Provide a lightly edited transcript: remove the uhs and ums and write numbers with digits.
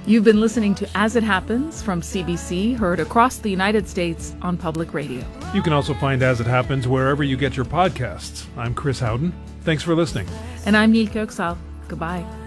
You've been listening to As It Happens from CBC, heard across the United States on public radio. You can also find As It Happens wherever you get your podcasts. I'm Chris Howden. Thanks for listening. And I'm Nilke Oksal. Goodbye.